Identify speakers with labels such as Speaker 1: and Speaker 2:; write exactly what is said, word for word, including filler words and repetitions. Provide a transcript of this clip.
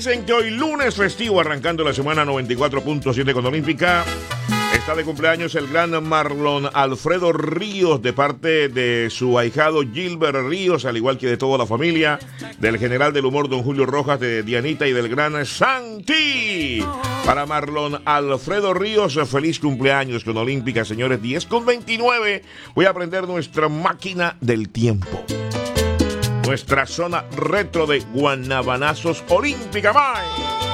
Speaker 1: dicen que hoy lunes festivo, arrancando la semana noventa y cuatro punto siete con Olímpica, está de cumpleaños el gran Marlon Alfredo Ríos, de parte de su ahijado Gilbert Ríos, al igual que de toda la familia, del general del humor don Julio Rojas, de Dianita y del gran Santi. Para Marlon Alfredo Ríos, feliz cumpleaños con Olímpica, señores. Diez con veintinueve. Voy a prender nuestra máquina del tiempo, nuestra zona retro de Guanabanazos Olímpica. Bye.